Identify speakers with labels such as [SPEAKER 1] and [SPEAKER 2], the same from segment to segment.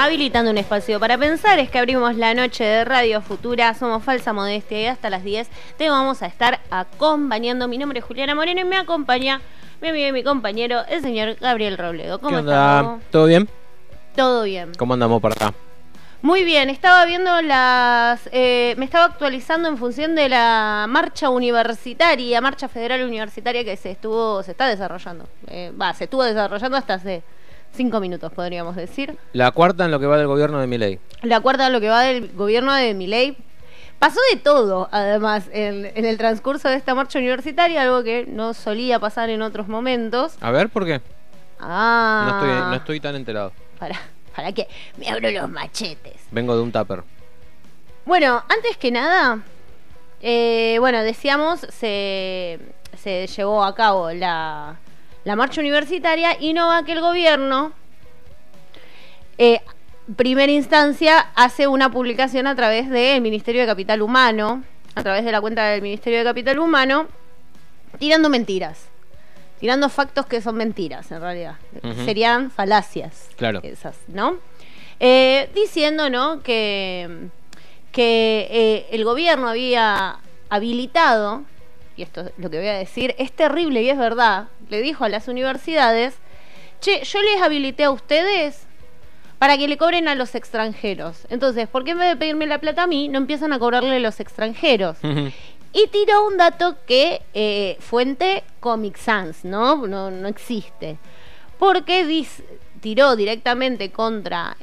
[SPEAKER 1] habilitando un espacio para pensar. Es que abrimos la noche de Radio Futura. Somos Falsa Modestia y hasta las 10 te vamos a estar acompañando. Mi nombre es Juliana Moreno y me acompaña mi amigo y mi compañero, el señor Gabriel Robledo. ¿Cómo estás?
[SPEAKER 2] ¿Todo bien?
[SPEAKER 1] Todo bien.
[SPEAKER 2] ¿Cómo andamos por acá?
[SPEAKER 1] Muy bien, estaba viendo me estaba actualizando en función de la marcha universitaria, marcha federal universitaria que se está desarrollando. Se estuvo desarrollando hasta hace 5 minutos, podríamos decir.
[SPEAKER 2] La cuarta en lo que va del gobierno de Milei.
[SPEAKER 1] La cuarta en lo que va del gobierno de Milei. Pasó de todo, además, en el transcurso de esta marcha universitaria, algo que no solía pasar en otros momentos.
[SPEAKER 2] A ver, ¿por qué? No estoy tan enterado.
[SPEAKER 1] ¿Para qué? Me abro los machetes.
[SPEAKER 2] Vengo de un tupper.
[SPEAKER 1] Bueno, antes que nada, decíamos, se llevó a cabo la marcha universitaria y no va que el gobierno, primera instancia, hace una publicación a través del Ministerio de Capital Humano, a través de la cuenta del Ministerio de Capital Humano, tirando mentiras. Tirando factos que son mentiras, en realidad. Serían falacias.
[SPEAKER 2] Claro.
[SPEAKER 1] Esas, ¿no? Diciendo, ¿no?, que el gobierno había habilitado, y esto es lo que voy a decir, es terrible y es verdad, le dijo a las universidades: che, yo les habilité a ustedes para que le cobren a los extranjeros. Entonces, ¿por qué en vez de pedirme la plata a mí, no empiezan a cobrarle a los extranjeros? Y tiró un dato que fuente Comic Sans, no existe. Porque tiró directamente contra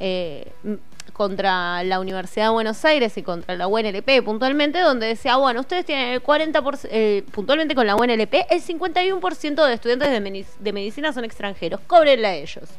[SPEAKER 1] la Universidad de Buenos Aires y contra la UNLP puntualmente, donde decía, bueno, ustedes tienen el 40%, puntualmente con la UNLP, el 51% de estudiantes de medicina son extranjeros, cóbrenle a ellos.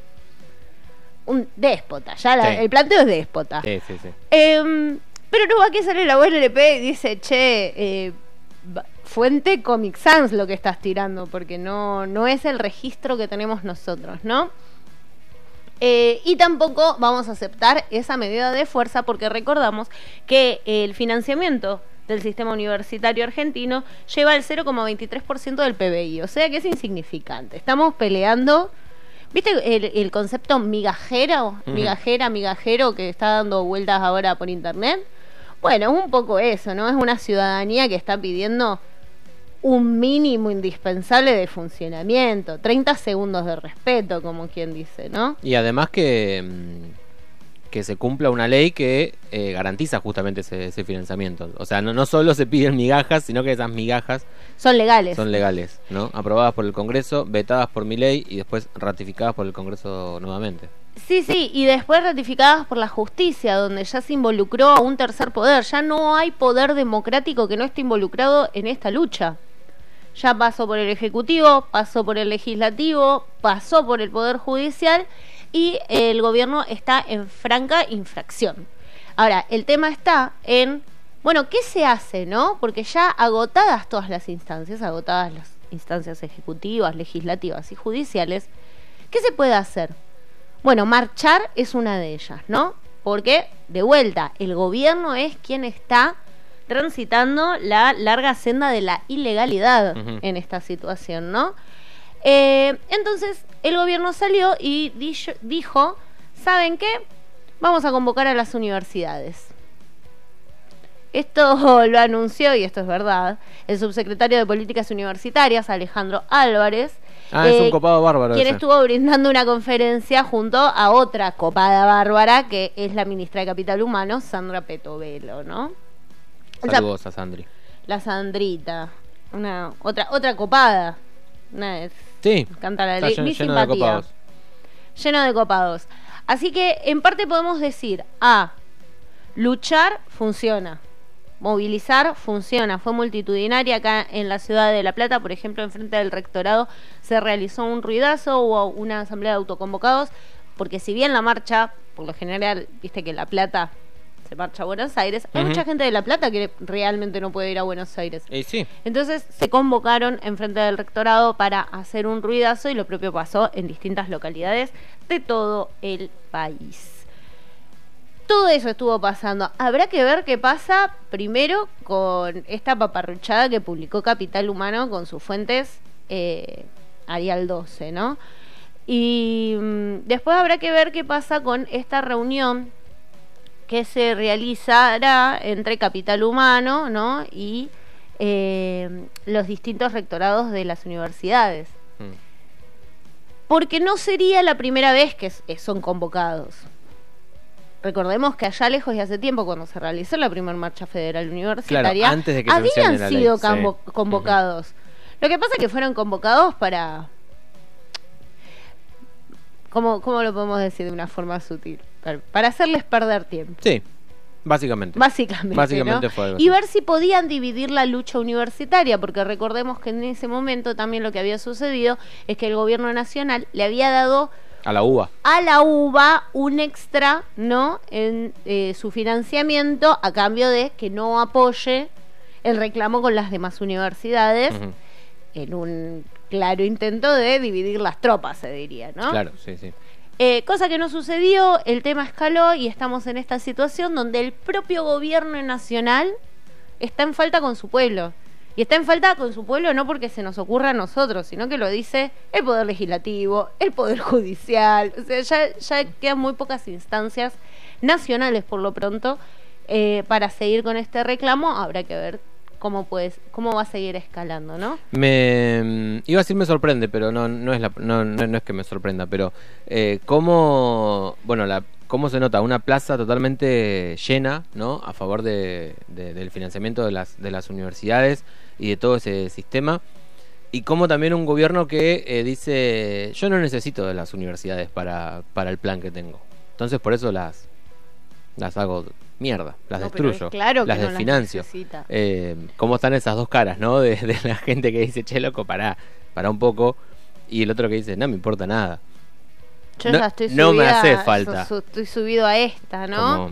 [SPEAKER 1] Un déspota, el planteo es déspota.
[SPEAKER 2] Sí.
[SPEAKER 1] Pero no, aquí sale la UNLP y dice, che, fuente Comic Sans lo que estás tirando, porque no es el registro que tenemos nosotros, ¿no? Y tampoco vamos a aceptar esa medida de fuerza, porque recordamos que el financiamiento del sistema universitario argentino lleva el 0,23% del PBI, o sea que es insignificante. Estamos peleando. ¿Viste el concepto migajero que está dando vueltas ahora por internet? Bueno, es un poco eso, ¿no? Es una ciudadanía que está pidiendo un mínimo indispensable de funcionamiento, 30 segundos de respeto, como quien dice, ¿no?
[SPEAKER 2] Y además que se cumpla una ley que garantiza justamente ese financiamiento. O sea, no solo se piden migajas, sino que esas migajas
[SPEAKER 1] son legales.
[SPEAKER 2] Son legales, ¿no? Aprobadas por el Congreso, vetadas por Milei y después ratificadas por el Congreso nuevamente.
[SPEAKER 1] Sí, y después ratificadas por la justicia, donde ya se involucró a un tercer poder. Ya no hay poder democrático que no esté involucrado en esta lucha. Ya pasó por el Ejecutivo, pasó por el Legislativo, pasó por el Poder Judicial y el gobierno está en franca infracción. Ahora, el tema está en, bueno, ¿qué se hace, no? Porque ya agotadas todas las instancias ejecutivas, legislativas y judiciales, ¿qué se puede hacer? Bueno, marchar es una de ellas, ¿no? Porque, de vuelta, el gobierno es quien está transitando la larga senda de la ilegalidad en esta situación, ¿no? Entonces, el gobierno salió y dijo, ¿saben qué? Vamos a convocar a las universidades. Esto lo anunció, y esto es verdad, el subsecretario de Políticas Universitarias, Alejandro Álvarez.
[SPEAKER 2] Es un copado bárbaro.
[SPEAKER 1] Quien estuvo brindando una conferencia junto a otra copada bárbara, que es la ministra de Capital Humano, Sandra Petovelo, ¿no?
[SPEAKER 2] Saludos a Sandri.
[SPEAKER 1] La Sandrita. Otra copada.
[SPEAKER 2] Sí.
[SPEAKER 1] Canta la ley. Mi simpatía.
[SPEAKER 2] De copados.
[SPEAKER 1] Lleno de copados. Así que, en parte podemos decir, luchar funciona. Movilizar funciona. Fue multitudinaria acá en la ciudad de La Plata, por ejemplo, enfrente del rectorado se realizó un ruidazo, hubo una asamblea de autoconvocados, porque si bien la marcha, por lo general, viste que La Plata se marcha a Buenos Aires, hay mucha gente de La Plata que realmente no puede ir a Buenos Aires.
[SPEAKER 2] Sí.
[SPEAKER 1] Entonces se convocaron enfrente del rectorado para hacer un ruidazo, y lo propio pasó en distintas localidades de todo el país. Todo eso estuvo pasando. Habrá que ver qué pasa primero con esta paparruchada que publicó Capital Humano con sus fuentes Arial 12, ¿no? Y después habrá que ver qué pasa con esta reunión que se realizará entre Capital Humano, ¿no? Y los distintos rectorados de las universidades. Porque no sería la primera vez que son convocados. Recordemos que allá lejos y hace tiempo, cuando se realizó la primera marcha federal universitaria,
[SPEAKER 2] claro, antes de que
[SPEAKER 1] habían
[SPEAKER 2] se
[SPEAKER 1] sido
[SPEAKER 2] la ley,
[SPEAKER 1] convocados. Lo que pasa es que fueron convocados para... ¿Cómo lo podemos decir de una forma sutil? Para hacerles perder tiempo.
[SPEAKER 2] Sí, básicamente.
[SPEAKER 1] Básicamente, ¿no?
[SPEAKER 2] Fue algo
[SPEAKER 1] y
[SPEAKER 2] así.
[SPEAKER 1] ver si podían dividir la lucha universitaria, porque recordemos que en ese momento también lo que había sucedido es que el gobierno nacional le había dado
[SPEAKER 2] a la UBA
[SPEAKER 1] un extra, ¿no? En su financiamiento, a cambio de que no apoye el reclamo con las demás universidades, en un claro intento de dividir las tropas, se diría, ¿no?
[SPEAKER 2] Claro, sí, sí.
[SPEAKER 1] Cosa que no sucedió, el tema escaló y estamos en esta situación donde el propio gobierno nacional está en falta con su pueblo. Y está en falta con su pueblo no porque se nos ocurra a nosotros, sino que lo dice el Poder Legislativo, el Poder Judicial. O sea, ya quedan muy pocas instancias nacionales por lo pronto para seguir con este reclamo. Habrá que ver cómo va a seguir escalando, ¿no?
[SPEAKER 2] Iba a decir me sorprende, pero no es que me sorprenda, pero cómo se nota una plaza totalmente llena, ¿no? A favor del financiamiento de las universidades y de todo ese sistema, y cómo también un gobierno que dice yo no necesito de las universidades para el plan que tengo, entonces por eso las hago mierda, las destruyo,
[SPEAKER 1] claro que
[SPEAKER 2] las
[SPEAKER 1] no
[SPEAKER 2] desfinancio. Cómo están esas dos caras, ¿no? De la gente que dice, che, loco, pará un poco, y el otro que dice, no me importa nada.
[SPEAKER 1] Yo ya estoy subida,
[SPEAKER 2] no me hace falta.
[SPEAKER 1] Estoy subido a esta, ¿no?
[SPEAKER 2] Como...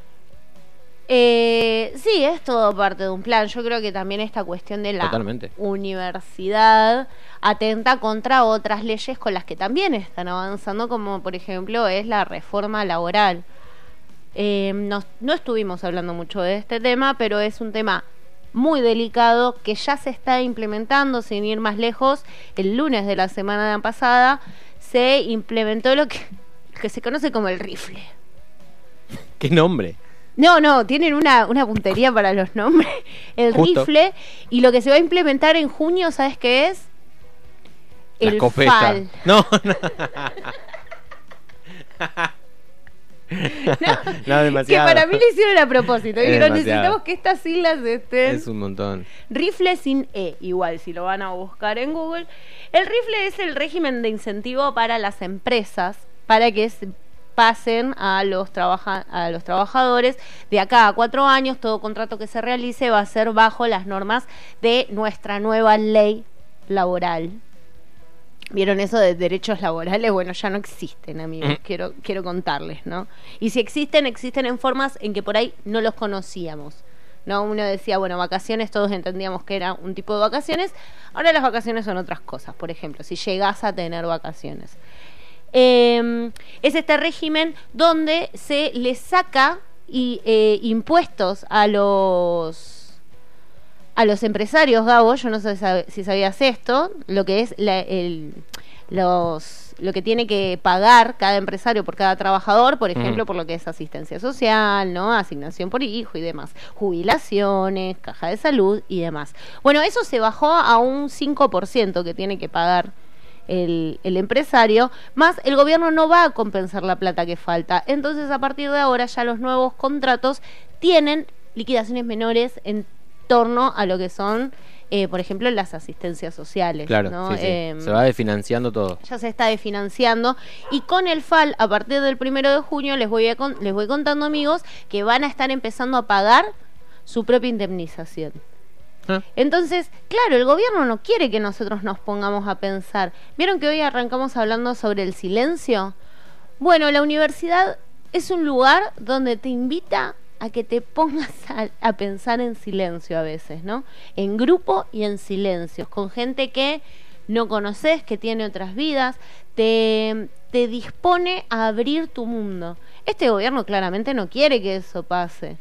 [SPEAKER 1] sí, es todo parte de un plan. Yo creo que también esta cuestión de la
[SPEAKER 2] Totalmente.
[SPEAKER 1] Universidad atenta contra otras leyes con las que también están avanzando, como por ejemplo es la reforma laboral. No estuvimos hablando mucho de este tema, pero es un tema muy delicado que ya se está implementando, sin ir más lejos. El lunes de la semana pasada se implementó lo que se conoce como el rifle.
[SPEAKER 2] ¿Qué nombre?
[SPEAKER 1] No, tienen una puntería para los nombres. El
[SPEAKER 2] Justo.
[SPEAKER 1] rifle, y lo que se va a implementar en junio, ¿sabes qué es?
[SPEAKER 2] La
[SPEAKER 1] el
[SPEAKER 2] escopeta.
[SPEAKER 1] FAL.
[SPEAKER 2] No. No, demasiado.
[SPEAKER 1] Que para mí lo hicieron a propósito.
[SPEAKER 2] Es
[SPEAKER 1] Dijeron,
[SPEAKER 2] demasiado.
[SPEAKER 1] necesitamos que estas siglas estén.
[SPEAKER 2] Es un montón.
[SPEAKER 1] Rifle sin E, igual, si lo van a buscar en Google. El rifle es el régimen de incentivo para las empresas, para que pasen a los trabajadores de acá a 4 años. Todo contrato que se realice va a ser bajo las normas de nuestra nueva ley laboral. ¿Vieron eso de derechos laborales? Bueno, ya no existen, amigos, quiero contarles, ¿no? Y si existen en formas en que por ahí no los conocíamos, ¿no? Uno decía, bueno, vacaciones, todos entendíamos que era un tipo de vacaciones. Ahora las vacaciones son otras cosas. Por ejemplo, si llegás a tener vacaciones. Es este régimen donde se le saca impuestos a los empresarios, Gabo. Yo no sé si sabías esto, lo que es lo que tiene que pagar cada empresario por cada trabajador, por ejemplo, por lo que es asistencia social, ¿no? Asignación por hijo y demás, jubilaciones, caja de salud y demás. Bueno, eso se bajó a un 5% que tiene que pagar el empresario, más el gobierno no va a compensar la plata que falta. Entonces, a partir de ahora, ya los nuevos contratos tienen liquidaciones menores en torno a lo que son, por ejemplo, las asistencias sociales.
[SPEAKER 2] Claro,
[SPEAKER 1] ¿no?
[SPEAKER 2] sí. Se va desfinanciando todo.
[SPEAKER 1] Ya se está desfinanciando. Y con el FAL, a partir del 1 de junio, les voy contando, amigos, que van a estar empezando a pagar su propia indemnización. Entonces, claro, el gobierno no quiere que nosotros nos pongamos a pensar. ¿Vieron que hoy arrancamos hablando sobre el silencio? Bueno, la universidad es un lugar donde te invita a que te pongas a pensar en silencio a veces, ¿no? En grupo y en silencios, con gente que no conoces, que tiene otras vidas, te dispone a abrir tu mundo. Este gobierno claramente no quiere que eso pase.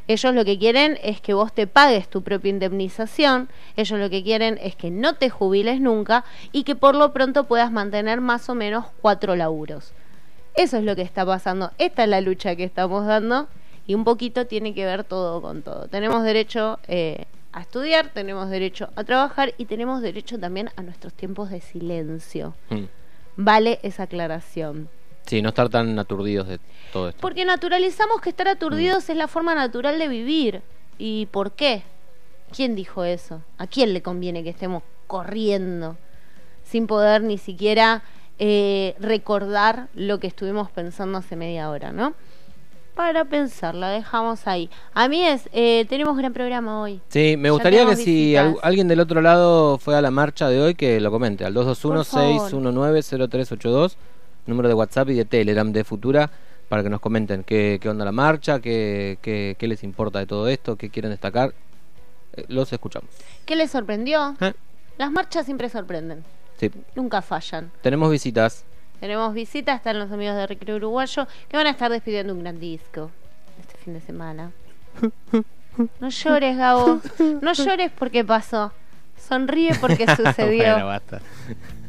[SPEAKER 1] Ellos lo que quieren es que vos te pagues tu propia indemnización, ellos lo que quieren es que no te jubiles nunca y que por lo pronto puedas mantener más o menos 4 laburos. Eso es lo que está pasando, esta es la lucha que estamos dando y un poquito tiene que ver todo con todo. Tenemos derecho a estudiar, tenemos derecho a trabajar y tenemos derecho también a nuestros tiempos de silencio. Vale esa aclaración.
[SPEAKER 2] Sí, no estar tan aturdidos de todo esto.
[SPEAKER 1] Porque naturalizamos que estar aturdidos es la forma natural de vivir. ¿Y por qué? ¿Quién dijo eso? ¿A quién le conviene que estemos corriendo sin poder ni siquiera recordar lo que estuvimos pensando hace media hora, ¿no? Para pensar, la dejamos ahí. A mí tenemos gran programa hoy.
[SPEAKER 2] Sí, me gustaría que si alguien del otro lado fue a la marcha de hoy, que lo comente al 221-619-0382, número de WhatsApp y de Telegram de Futura, para que nos comenten qué onda la marcha, qué les importa de todo esto, qué quieren destacar. Los escuchamos.
[SPEAKER 1] ¿Qué les sorprendió? Las marchas siempre sorprenden.
[SPEAKER 2] Sí. Nunca
[SPEAKER 1] fallan.
[SPEAKER 2] Tenemos visitas.
[SPEAKER 1] Están los amigos de Recreo Uruguayo que van a estar despidiendo un gran disco este fin de semana. No llores, Gabo. No llores porque pasó. Sonríe porque sucedió.
[SPEAKER 2] Bueno, basta.